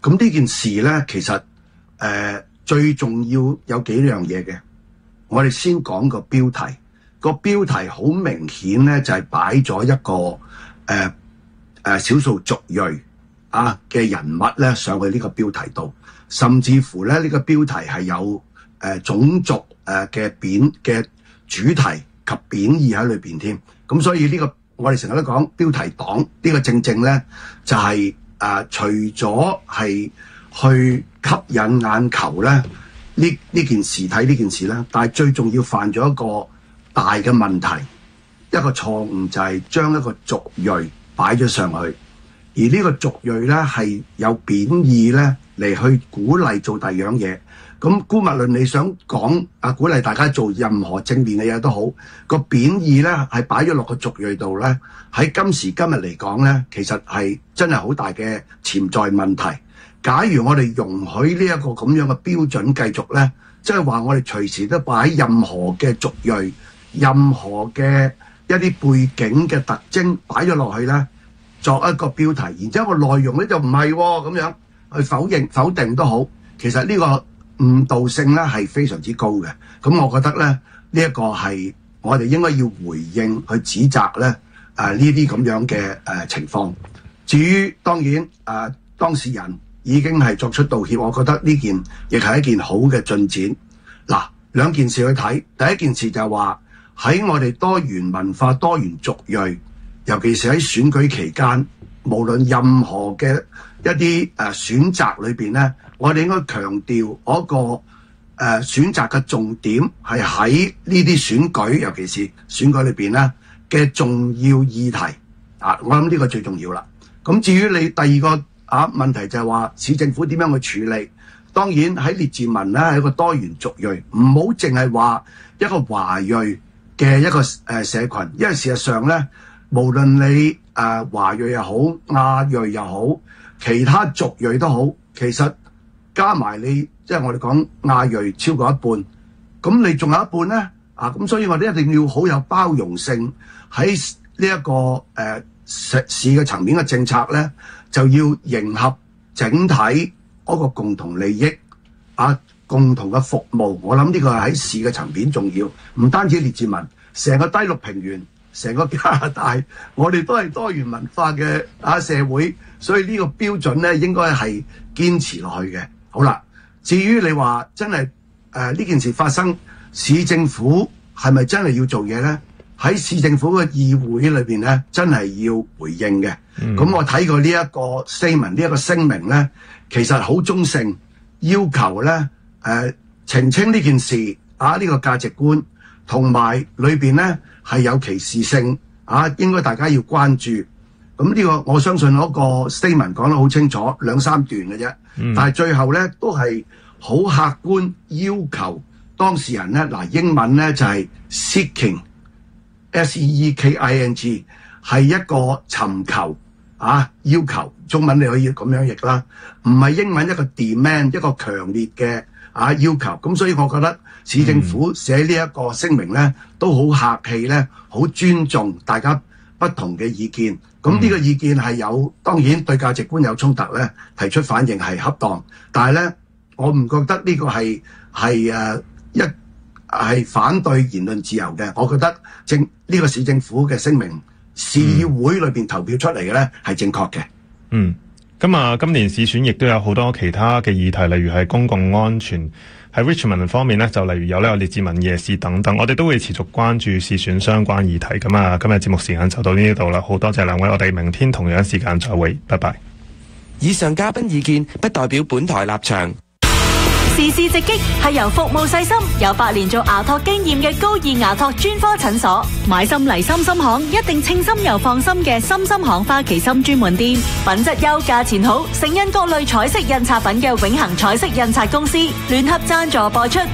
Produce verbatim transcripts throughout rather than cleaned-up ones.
咁呢件事咧，其實誒、呃、最重要有幾樣嘢嘅。我哋先講個標題，個標題好明顯咧，就係擺咗一個誒誒少數族裔啊嘅人物咧上去呢個標題度，甚至乎咧呢、呢個標題係有誒、呃、種族誒嘅貶嘅主題及貶義喺裏邊添。咁所以呢、呢個我哋成日都講標題黨，呢、呢個正正咧就係、是、誒、呃、除咗係去吸引眼球咧，呢呢件事睇呢件事咧，但係最重要犯咗一個大嘅問題，一個錯誤就係將一個族裔擺咗上去，而呢個族裔咧係有貶義咧嚟去鼓勵做第二樣嘢。咁姑勿論你想講啊，鼓勵大家做任何正面嘅嘢都好，個貶義咧係擺咗落個族裔度咧，喺今時今日嚟講咧，其實係真係好大嘅潛在問題。假如我哋容許呢一個咁樣嘅標準繼續咧，即係話我哋隨時都擺任何嘅族裔、任何嘅一啲背景嘅特徵擺咗落去咧，作一個標題，然之後個內容咧就唔係咁樣去否認、否定都好，其實呢個誤導性咧係非常之高嘅。咁我覺得咧呢一個係我哋應該要回應去指責咧誒呢啲咁樣嘅誒、呃、情況。至於當然誒、呃、當事人已經係作出道歉，我覺得呢件亦係一件好嘅進展。嗱，兩件事去睇，第一件事就係話喺我哋多元文化、多元族裔，尤其是喺選舉期間，無論任何嘅一啲誒、呃、選擇裏邊咧，我哋應該強調嗰個誒、呃、選擇嘅重點係喺呢啲選舉，尤其是選舉裏邊咧嘅重要議題啊！我諗呢個最重要啦。咁至於你第二個啊問題就係話市政府點樣去處理？當然喺列治文咧係一個多元族裔，唔好淨係話一個華裔嘅一個誒社群，因為事實上咧，無論你誒華裔又好、亞裔又好、其他族裔都好，其實加埋你即係我哋講亞裔超過一半，咁你仲有一半咧啊！咁所以我哋一定要好有包容性喺呢一個誒、呃、市市嘅層面嘅政策咧，就要迎合整體嗰個共同利益啊，共同嘅服務。我諗呢個喺市嘅層面重要，唔單止列治文，成個低陸平原，成個加拿大，我哋都係多元文化嘅啊社會，所以呢個標準咧應該係堅持落去嘅。好啦，至於你話真係誒呢件事發生，市政府係咪真係要做嘢咧？喺市政府嘅議會裏邊咧，真係要回應嘅。咁、嗯、我睇過呢一個 statement， 呢一個聲明咧，其實好中性，要求咧誒、呃、澄清呢件事啊，呢、這個價值觀同埋裏邊咧係有歧視性啊，應該大家要關注。咁呢個我相信嗰個 statement 講得好清楚，兩三段嘅啫。嗯、但係最後咧都係好客觀要求當事人咧，嗱英文咧就係、是、seeking。S E E K I N G 係一個尋求啊要求，中文你可以咁樣譯啦，唔係英文一個 demand 一個強烈嘅啊要求。咁所以我覺得市政府寫呢一個聲明咧，都好客氣咧，好尊重大家不同嘅意見。咁呢個意見係有當然對價值觀有衝突咧，提出反應係恰當，但係咧我唔覺得呢個係係誒一。係反對言論自由嘅，我覺得政呢、這個市政府嘅聲明，市議會裏邊投票出嚟嘅咧係正確嘅。 嗯，咁啊，今年市選亦都有好多其他嘅議題，例如係公共安全，喺 Richmond 方面咧，就例如有呢個列治文夜市等等，我哋都會持續關注市選相關議題。咁啊，今日節目時間就到呢度啦，好多謝兩位，我哋明天同樣時間再會，拜拜。 以上嘉賓意見不代表本台立場。 時事直擊係由服務細心、有八年做牙托經驗嘅高爾牙托專科診所，買心嚟心心行，一定稱心又放心嘅心心行花旗參專門店，品質優、價錢好，盛印各類彩色印刷品嘅永恆彩色印刷公司聯合贊助播出。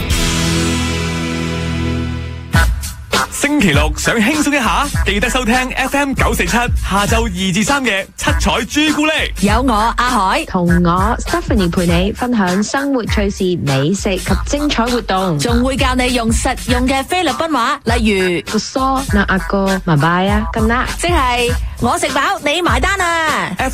星期六想輕鬆一下，記得收聽 F M 九四七，下晝二至三嘅七彩朱古力。 有我阿海同我 Stephanie 陪你分享生活趣事、美食及精彩活動， 仲會教你用實用嘅菲律賓話，例如個梳那阿哥，拜拜啊，咁啦， 即係我食飽你埋單啊。